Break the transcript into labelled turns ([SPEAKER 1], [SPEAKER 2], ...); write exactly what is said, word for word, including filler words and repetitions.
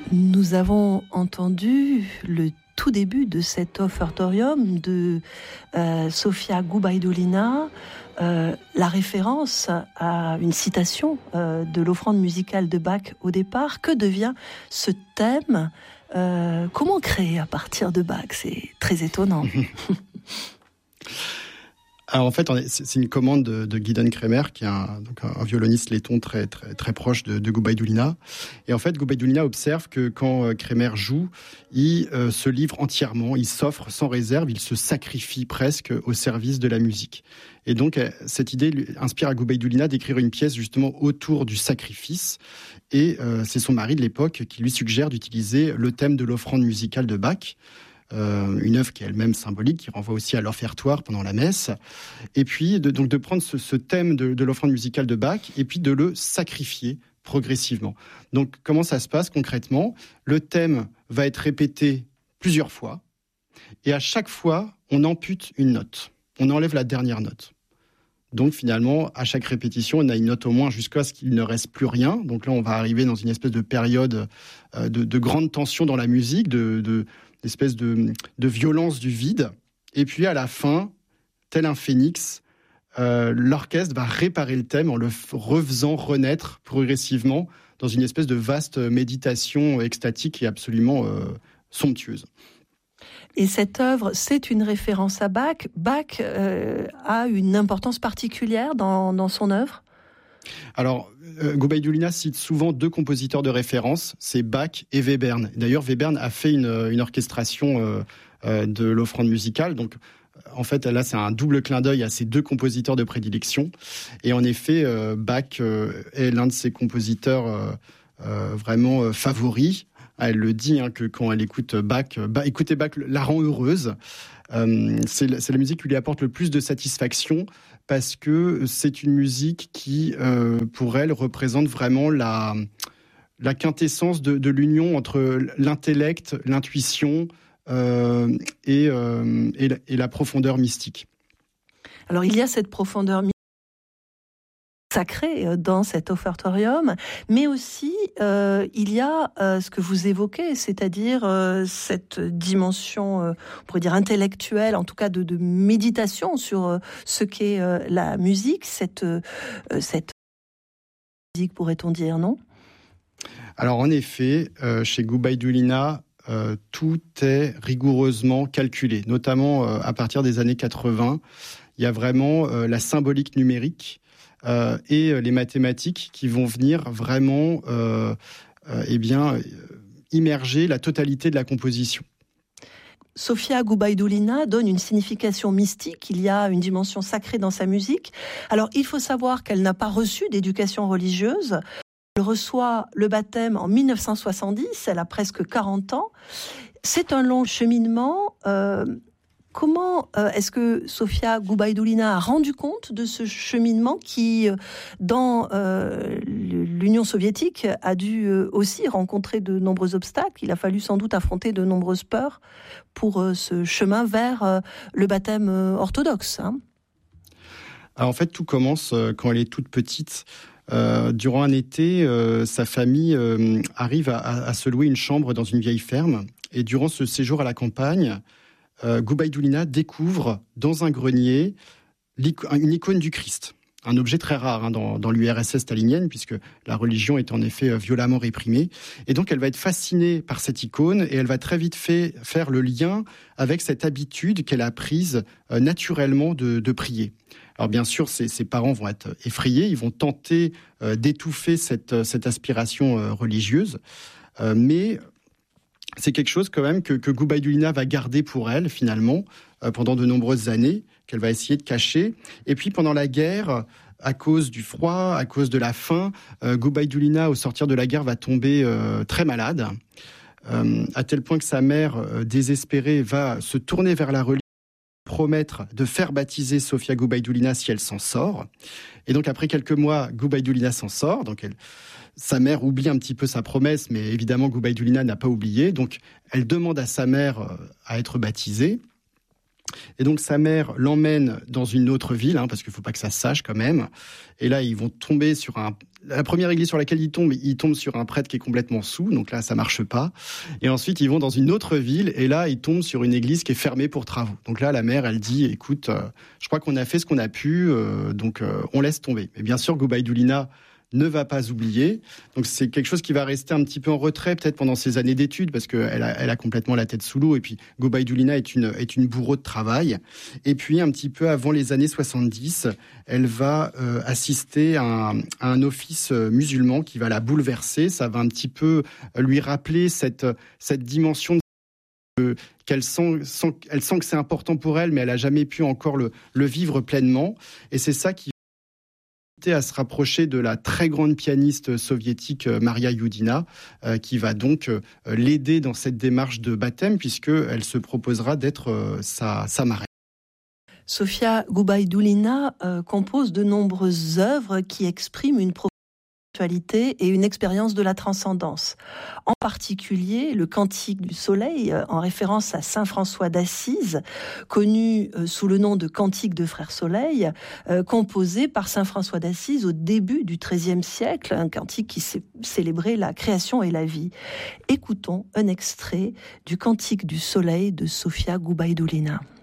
[SPEAKER 1] Nous avons entendu le tout début de cet offertorium de euh, Sofia Gubaidulina, euh, la référence à une citation euh, de l'offrande musicale de Bach au départ. Que devient ce thème ? euh, Comment créer à partir de Bach ? C'est très étonnant.
[SPEAKER 2] Alors en fait, c'est une commande de, de Gideon Kremer, qui est un, donc un violoniste letton très, très, très proche de, de Gubaidulina. Et en fait, Gubaidulina observe que quand Kremer joue, il euh, se livre entièrement, il s'offre sans réserve, il se sacrifie presque au service de la musique. Et donc, cette idée lui inspire à Gubaidulina d'écrire une pièce justement autour du sacrifice. Et euh, c'est son mari de l'époque qui lui suggère d'utiliser le thème de l'offrande musicale de Bach. Euh, une œuvre qui est elle-même symbolique, qui renvoie aussi à l'offertoire pendant la messe, et puis de, donc de prendre ce, ce thème de, de l'offrande musicale de Bach et puis de le sacrifier progressivement. Donc comment ça se passe concrètement ? Le thème va être répété plusieurs fois, et à chaque fois, on ampute une note, on enlève la dernière note. Donc finalement, à chaque répétition, on a une note au moins jusqu'à ce qu'il ne reste plus rien. Donc là, on va arriver dans une espèce de période euh, de, de grande tension dans la musique, de, de espèce de, de violence du vide. Et puis à la fin, tel un phénix, euh, l'orchestre va réparer le thème en le refaisant renaître progressivement dans une espèce de vaste méditation extatique et absolument euh, somptueuse.
[SPEAKER 1] Et cette œuvre, c'est une référence à Bach. Bach euh, a une importance particulière dans, dans son œuvre ?
[SPEAKER 2] Alors, euh, Gubaidulina cite souvent deux compositeurs de référence, c'est Bach et Webern. D'ailleurs, Webern a fait une, une orchestration euh, euh, de l'offrande musicale. Donc, en fait, là, c'est un double clin d'œil à ces deux compositeurs de prédilection. Et en effet, euh, Bach euh, est l'un de ses compositeurs euh, euh, vraiment euh, favoris. Elle le dit, hein, que quand elle écoute Bach, bah, écouter Bach la rend heureuse. Euh, c'est, c'est la musique qui lui apporte le plus de satisfaction parce que c'est une musique qui, euh, pour elle, représente vraiment la, la quintessence de, de l'union entre l'intellect, l'intuition euh, et, euh, et, la, et la profondeur mystique.
[SPEAKER 1] Alors, il y a cette profondeur mystique sacré dans cet offertorium, mais aussi euh, il y a euh, ce que vous évoquez, c'est-à-dire euh, cette dimension, euh, on pourrait dire intellectuelle, en tout cas de, de méditation sur euh, ce qu'est euh, la musique, cette, euh, cette musique, pourrait-on dire, non ?
[SPEAKER 2] Alors en effet, euh, chez Gubaidulina, euh, tout est rigoureusement calculé, notamment euh, à partir des années quatre-vingts. Il y a vraiment euh, la symbolique numérique Euh, et les mathématiques qui vont venir vraiment euh, euh, eh bien, euh, immerger la totalité de la composition.
[SPEAKER 1] Sofia Gubaidulina donne une signification mystique, il y a une dimension sacrée dans sa musique. Alors il faut savoir qu'elle n'a pas reçu d'éducation religieuse. Elle reçoit le baptême en dix-neuf cent soixante-dix, elle a presque quarante ans. C'est un long cheminement. Euh, Comment euh, est-ce que Sofia Gubaidulina a rendu compte de ce cheminement qui, dans euh, l'Union soviétique, a dû euh, aussi rencontrer de nombreux obstacles ? Il a fallu sans doute affronter de nombreuses peurs pour euh, ce chemin vers euh, le baptême euh, orthodoxe. Hein.
[SPEAKER 2] Alors en fait, tout commence euh, quand elle est toute petite. Euh, durant un été, euh, sa famille euh, arrive à, à, à se louer une chambre dans une vieille ferme. Et durant ce séjour à la campagne, Euh, Gubaidulina découvre dans un grenier une icône du Christ, un objet très rare hein, dans, dans l'U R S S stalinienne, puisque la religion est en effet violemment réprimée. Et donc elle va être fascinée par cette icône et elle va très vite fait, faire le lien avec cette habitude qu'elle a prise euh, naturellement de, de prier. Alors bien sûr, ses, ses parents vont être effrayés, ils vont tenter euh, d'étouffer cette, cette aspiration euh, religieuse, euh, mais c'est quelque chose quand même que, que Gubaidulina va garder pour elle, finalement, euh, pendant de nombreuses années, qu'elle va essayer de cacher. Et puis, pendant la guerre, à cause du froid, à cause de la faim, euh, Gubaidulina, au sortir de la guerre, va tomber euh, très malade, euh, à tel point que sa mère, euh, désespérée, va se tourner vers la religion, promettre de faire baptiser Sofia Gubaidulina si elle s'en sort. Et donc, après quelques mois, Gubaidulina s'en sort, donc elle... Sa mère oublie un petit peu sa promesse, mais évidemment, Gubaidulina n'a pas oublié. Donc, elle demande à sa mère à être baptisée. Et donc, sa mère l'emmène dans une autre ville, hein, parce qu'il ne faut pas que ça se sache quand même. Et là, ils vont tomber sur un, la première église sur laquelle ils tombent, ils tombent sur un prêtre qui est complètement saoul, donc là, ça marche pas. Et ensuite, ils vont dans une autre ville, et là, ils tombent sur une église qui est fermée pour travaux. Donc là, la mère, elle dit, écoute, euh, je crois qu'on a fait ce qu'on a pu, euh, donc euh, on laisse tomber. Mais bien sûr, Goubaïdoulina ne va pas oublier. Donc c'est quelque chose qui va rester un petit peu en retrait, peut-être pendant ses années d'études, parce qu'elle a, elle a complètement la tête sous l'eau. Et puis Goubaïdoulina est une, est une bourreau de travail. Et puis un petit peu avant les années soixante-dix, elle va euh, assister à un, à un office musulman qui va la bouleverser. Ça va un petit peu lui rappeler cette, cette dimension de euh, qu'elle sent, sent, elle sent que c'est important pour elle, mais elle n'a jamais pu encore le, le vivre pleinement. Et c'est ça qui à se rapprocher de la très grande pianiste soviétique Maria Youdina, euh, qui va donc euh, l'aider dans cette démarche de baptême, puisqu'elle se proposera d'être euh, sa, sa marraine.
[SPEAKER 1] Sofia Goubaïdoulina euh, compose de nombreuses œuvres qui expriment une spiritualité et une expérience de la transcendance. En particulier, le Cantique du Soleil, en référence à saint François d'Assise, connu sous le nom de Cantique de Frère Soleil, euh, composé par saint François d'Assise au début du treizième siècle, un cantique qui célébrait la création et la vie. Écoutons un extrait du Cantique du Soleil de Sofia Goubaïdoulina.